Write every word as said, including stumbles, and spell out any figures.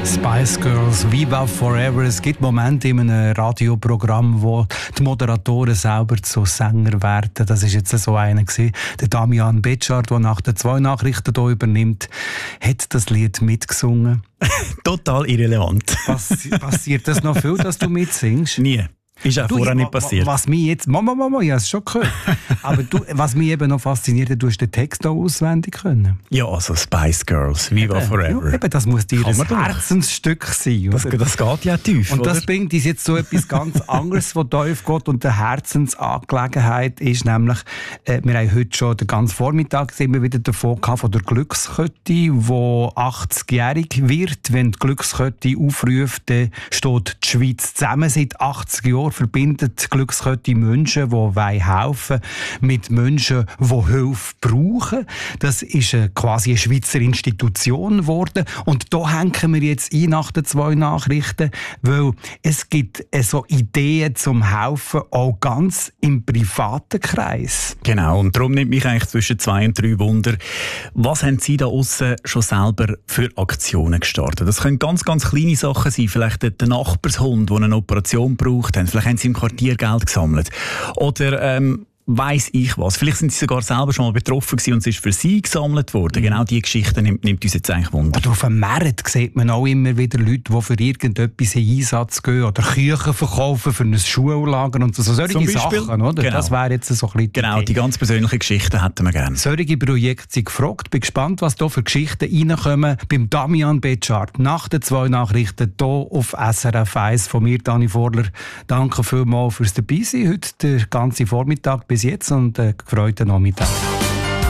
Spice Girls, Viva Forever. Es gibt Momente in einem Radioprogramm, wo die Moderatoren selber zu Sänger werden. Das war jetzt so einer gewesen. Der Damian Betschart, der nach den zwei Nachrichten hier übernimmt, hat das Lied mitgesungen. Total irrelevant. Passi- passiert das noch viel, dass du mitsingst? Nie. Ist auch Du, vorher ich- nicht passiert. Was mich jetzt, Mama, Mama, ich habe es schon gehört. Aber du, was mich eben noch fasziniert, du hast den Text auch auswendig können. Ja, also Spice Girls, Viva Ja, Forever. eben, das muss dir Kann ein man doch. Herzensstück sein. Das, Oder? das geht ja tief, Und das oder? bringt uns jetzt so etwas ganz anderes, was tief geht. Und die Herzensangelegenheit ist nämlich, äh, wir haben heute schon den ganzen Vormittag immer wieder davon gehabt, von der Glückskette, die achtzigjährig wird. Wenn die Glückskette aufruft, dann steht die Schweiz zusammen. Seit achtzig Jahren verbindet die Glückskette Menschen, die helfen wollen, mit Menschen, die Hilfe brauchen. Das ist äh, quasi eine Schweizer Institution geworden. Und da hängen wir jetzt ein nach den zwei Nachrichten, weil es gibt äh, so Ideen zum Helfen, auch ganz im privaten Kreis. Genau, und darum nimmt mich eigentlich zwischen zwei und drei Wunder. Was haben Sie da aussen schon selber für Aktionen gestartet? Das können ganz, ganz kleine Sachen sein. Vielleicht der der Nachbarshund, der eine Operation braucht. Vielleicht haben Sie im Quartier Geld gesammelt. Oder ähm, weiss ich was. Vielleicht sind Sie sogar selber schon mal betroffen gewesen und es ist für Sie gesammelt worden. Genau diese Geschichte nimmt, nimmt uns jetzt eigentlich Wunder. Oder auf dem Markt sieht man auch immer wieder Leute, die für irgendetwas in Einsatz gehen oder Küchen verkaufen für ein Schullager und so. Solche Zum Beispiel? Sachen, oder? Genau. Das wäre jetzt so ein bisschen die Genau, Idee. die ganz persönlichen Geschichten hätten wir gerne. Solche Projekte sind gefragt. Bin gespannt, was da für Geschichten reinkommen. Beim Damian Betschart nach den zwei Nachrichten hier auf S R F eins von mir, Dani Vorler. Danke vielmals fürs Dabeisein heute, den ganzen Vormittag bis jetzt und äh, gefreuten Nachmittag.